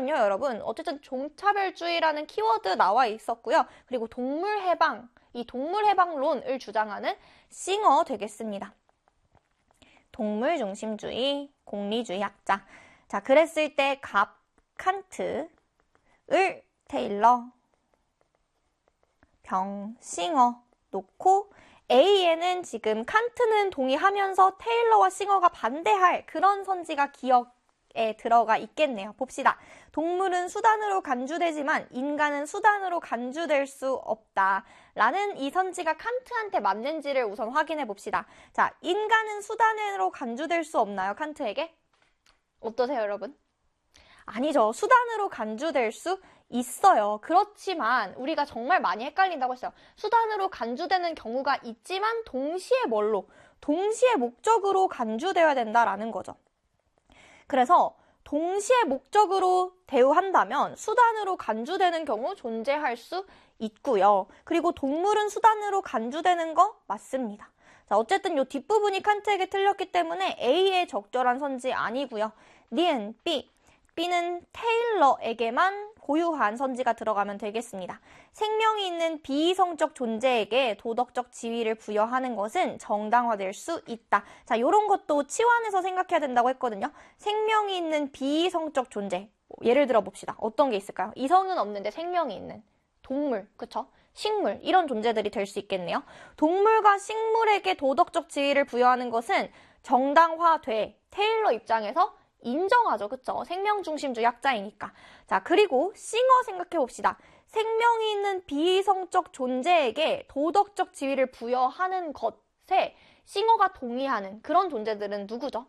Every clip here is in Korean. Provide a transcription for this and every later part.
보시면요, 여러분. 어쨌든 종차별주의라는 키워드 나와 있었고요. 그리고 동물해방, 이 동물해방론을 주장하는 싱어 되겠습니다. 동물중심주의, 공리주의 학자. 자, 그랬을 때 칸트을 테일러, 싱어 놓고 A에는 지금 칸트는 동의하면서 테일러와 싱어가 반대할 그런 선지가 기억에 들어가 있겠네요. 봅시다. 동물은 수단으로 간주되지만 인간은 수단으로 간주될 수 없다. 라는 이 선지가 칸트한테 맞는지를 우선 확인해 봅시다. 자, 인간은 수단으로 간주될 수 없나요? 칸트에게? 어떠세요, 여러분? 아니죠. 수단으로 간주될 수 있어요. 그렇지만 우리가 정말 많이 헷갈린다고 했어요. 수단으로 간주되는 경우가 있지만 동시에 뭘로? 동시에 목적으로 간주되어야 된다라는 거죠. 그래서 동시에 목적으로 대우한다면 수단으로 간주되는 경우 존재할 수 있고요. 그리고 동물은 수단으로 간주되는 거 맞습니다. 자, 어쨌든 이 뒷부분이 칸트에게 틀렸기 때문에 A의 적절한 선지 아니고요. 니은, B는 테일러에게만 고유한 선지가 들어가면 되겠습니다. 생명이 있는 비이성적 존재에게 도덕적 지위를 부여하는 것은 정당화될 수 있다. 자, 이런 것도 치환해서 생각해야 된다고 했거든요. 생명이 있는 비이성적 존재. 예를 들어 봅시다. 어떤 게 있을까요? 이성은 없는데 생명이 있는 동물, 그쵸? 식물, 이런 존재들이 될 수 있겠네요. 동물과 식물에게 도덕적 지위를 부여하는 것은 정당화돼. 테일러 입장에서 인정하죠. 그쵸? 생명중심주의 학자이니까. 자, 그리고 싱어 생각해 봅시다. 생명이 있는 비이성적 존재에게 도덕적 지위를 부여하는 것에 싱어가 동의하는 그런 존재들은 누구죠?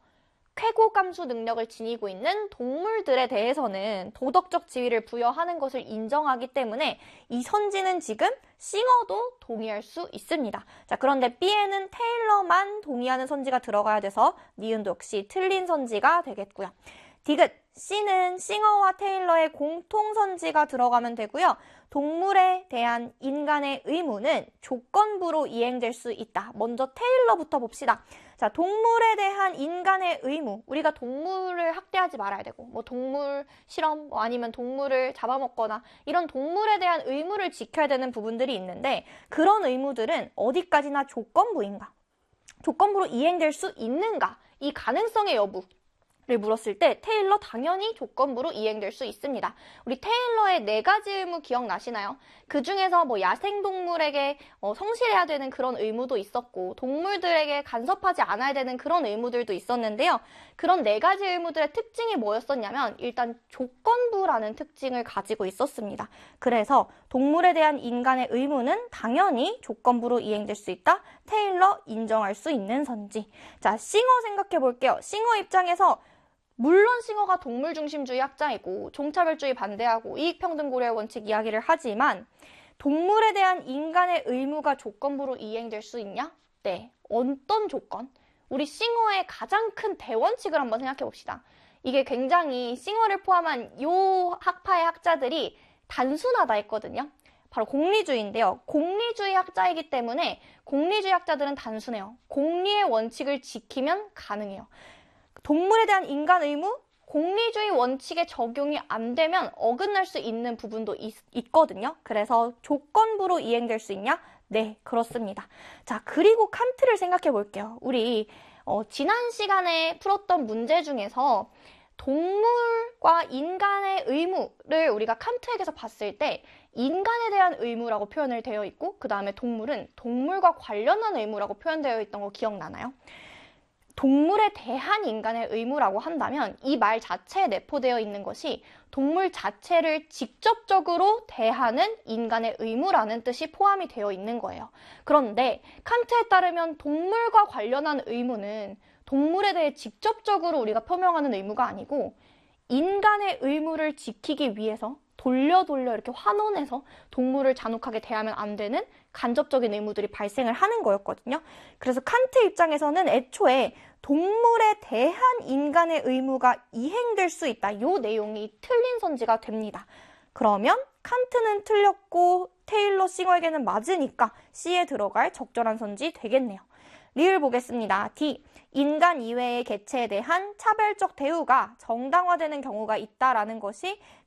쾌고감수 능력을 지니고 있는 동물들에 대해서는 도덕적 지위를 부여하는 것을 인정하기 때문에 이 선지는 지금 싱어도 동의할 수 있습니다. 자, 그런데 B에는 테일러만 동의하는 선지가 들어가야 돼서 니은도 역시 틀린 선지가 되겠고요. 디귿, C는 싱어와 테일러의 공통선지가 들어가면 되고요. 동물에 대한 인간의 의무는 조건부로 이행될 수 있다. 먼저 테일러부터 봅시다. 자, 동물에 대한 인간의 의무. 우리가 동물을 학대하지 말아야 되고, 뭐 동물 실험, 아니면 동물을 잡아먹거나 이런 동물에 대한 의무를 지켜야 되는 부분들이 있는데 그런 의무들은 어디까지나 조건부인가? 조건부로 이행될 수 있는가? 이 가능성의 여부. 를 물었을 때 테일러 당연히 조건부로 이행될 수 있습니다. 우리 테일러의 4가지 의무 기억나시나요? 그 중에서 뭐 야생동물에게 성실해야 되는 그런 의무도 있었고 동물들에게 간섭하지 않아야 되는 그런 의무들도 있었는데요. 그런 4가지 의무들의 특징이 뭐였었냐면 일단 조건부라는 특징을 가지고 있었습니다. 그래서 동물에 대한 인간의 의무는 당연히 조건부로 이행될 수 있다. 테일러 인정할 수 있는 선지. 자, 싱어 생각해 볼게요. 싱어 입장에서 물론 싱어가 동물중심주의 학자이고 종차별주의 반대하고 이익평등고려의 원칙 이야기를 하지만 동물에 대한 인간의 의무가 조건부로 이행될 수 있냐? 네. 어떤 조건? 우리 싱어의 가장 큰 대원칙을 한번 생각해 봅시다. 이게 굉장히 싱어를 포함한 요 학파의 학자들이 단순하다 했거든요. 바로 공리주의인데요. 공리주의 학자이기 때문에 공리주의 학자들은 단순해요. 공리의 원칙을 지키면 가능해요. 동물에 대한 인간 의무, 공리주의 원칙에 적용이 안 되면 어긋날 수 있는 부분도 있거든요. 그래서 조건부로 이행될 수 있냐? 네, 그렇습니다. 자, 그리고 칸트를 생각해 볼게요. 우리 지난 시간에 풀었던 문제 중에서 동물과 인간의 의무를 우리가 칸트에게서 봤을 때 인간에 대한 의무라고 표현을 되어 있고 그 다음에 동물은 동물과 관련한 의무라고 표현되어 있던 거 기억나나요? 동물에 대한 인간의 의무라고 한다면 이 말 자체에 내포되어 있는 것이 동물 자체를 직접적으로 대하는 인간의 의무라는 뜻이 포함이 되어 있는 거예요. 그런데 칸트에 따르면 동물과 관련한 의무는 동물에 대해 직접적으로 우리가 표명하는 의무가 아니고 인간의 의무를 지키기 위해서 돌려 이렇게 환원해서 동물을 잔혹하게 대하면 안 되는 간접적인 의무들이 발생을 하는 거였거든요. 그래서 칸트 입장에서는 애초에 동물에 대한 인간의 의무가 이행될 수 있다. 이 내용이 틀린 선지가 됩니다. 그러면 칸트는 틀렸고 테일러 싱어에게는 맞으니까 C에 들어갈 적절한 선지 되겠네요. 리을 보겠습니다. D. 인간 이외의 개체에 대한 차별적 대우가 정당화되는 경우가 있다라는 것이